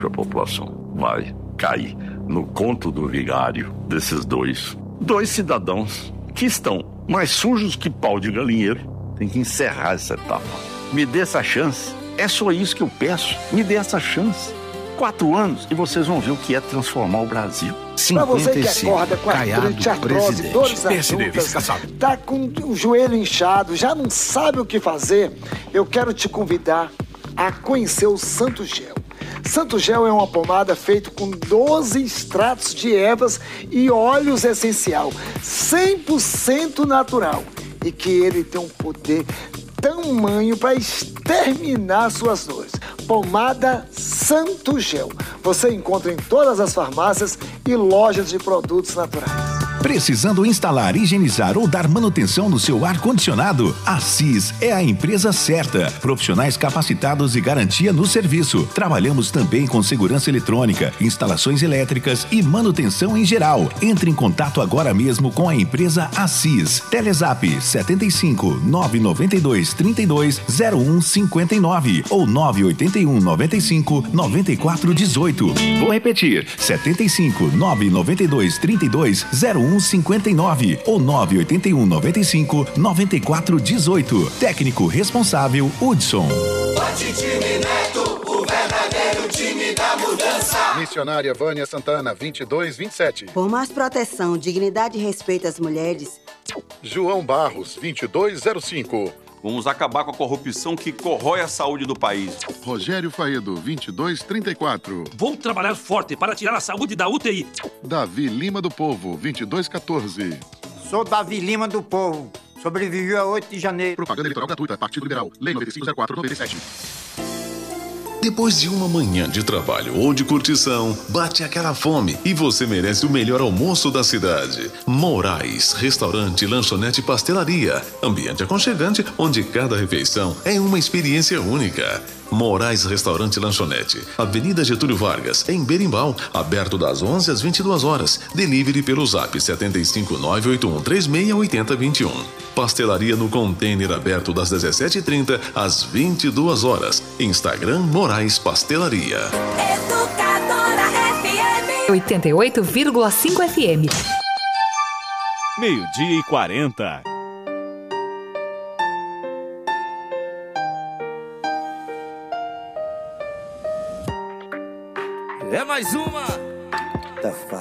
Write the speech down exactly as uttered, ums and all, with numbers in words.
A população vai cair no conto do vigário desses dois. Dois cidadãos que estão mais sujos que pau de galinheiro. Tem que encerrar essa etapa. Me dê essa chance. É só isso que eu peço. Me dê essa chance. Quatro anos e vocês vão ver o que é transformar o Brasil. Para você que acorda com artrite, artrose, dores adultas, tá com o joelho inchado, já não sabe o que fazer, eu quero te convidar a conhecer o Santo Gel. Santo Gel é uma pomada feita com doze extratos de ervas e óleos essencial, cem por cento natural, e que ele tem um poder tamanho para exterminar suas dores. Pomada Santo Gel. Você encontra em todas as farmácias e lojas de produtos naturais. Precisando instalar, higienizar ou dar manutenção no seu ar-condicionado? A Cis é a empresa certa. Profissionais capacitados e garantia no serviço. Trabalhamos também com segurança eletrônica, instalações elétricas e manutenção em geral. Entre em contato agora mesmo com a empresa Assis. Telezap setenta e cinco, nove nove dois, trinta e dois, zero um cinquenta e nove ou nove oito um, noventa e cinco, noventa e quatro dezoito. Vou repetir: setenta e cinco, nove nove dois, trinta e dois, zero um cinquenta e nove ou nove oito um, noventa e cinco, noventa e quatro dezoito. Técnico responsável Hudson. Forte time Neto, o verdadeiro time da mudança. Missionária Vânia Santana, vinte e dois, vinte e sete. Por mais proteção, dignidade e respeito às mulheres. João Barros, vinte e dois, zero cinco. Vamos acabar com a corrupção que corrói a saúde do país. Rogério Faedo, vinte e dois, trinta e quatro. Vou trabalhar forte para tirar a saúde da U T I. Davi Lima do Povo, vinte e dois, quatorze. Sou Davi Lima do Povo. Sobrevivi a oito de janeiro. Propaganda eleitoral gratuita, Partido Liberal. Lei noventa e cinco, zero quatro, noventa e sete. Depois de uma manhã de trabalho ou de curtição, bate aquela fome e você merece o melhor almoço da cidade. Moraes, restaurante, lanchonete e pastelaria. Ambiente aconchegante, onde cada refeição é uma experiência única. Moraes Restaurante e Lanchonete, Avenida Getúlio Vargas, em Berimbau, aberto das onze às vinte e duas horas. Delivery pelo zap sete cinco, nove oito um, três seis oito zero dois um. Pastelaria no container aberto das dezessete e trinta às vinte e duas horas. Instagram Moraes Pastelaria. Educadora F M oitenta e oito vírgula cinco F M. Meio-dia e quarenta. É mais uma da